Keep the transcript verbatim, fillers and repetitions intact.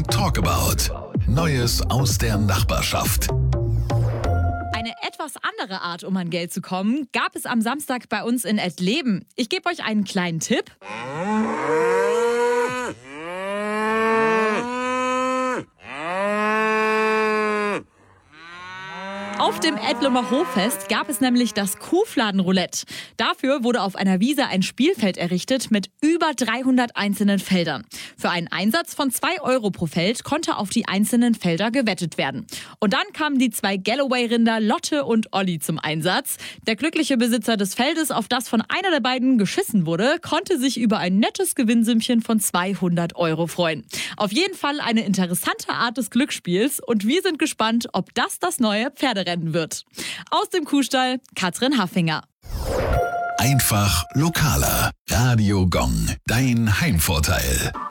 Talkabout. Neues aus der Nachbarschaft. Eine etwas andere Art, um an Geld zu kommen, gab es am Samstag bei uns in Ettleben. Ich gebe euch einen kleinen Tipp. Auf dem Ettlumer Hoffest gab es nämlich das Kuhfladenroulette. Dafür wurde auf einer Wiese ein Spielfeld errichtet mit über dreihundert einzelnen Feldern. Für einen Einsatz von zwei Euro pro Feld konnte auf die einzelnen Felder gewettet werden. Und dann kamen die zwei Galloway-Rinder Lotte und Olli zum Einsatz. Der glückliche Besitzer des Feldes, auf das von einer der beiden geschissen wurde, konnte sich über ein nettes Gewinnsümmchen von zweihundert Euro freuen. Auf jeden Fall eine interessante Art des Glücksspiels und wir sind gespannt, ob das das neue Pferderennen wird. Aus dem Kuhstall, Katrin Haffinger. Einfach lokaler. Radio Gong, dein Heimvorteil.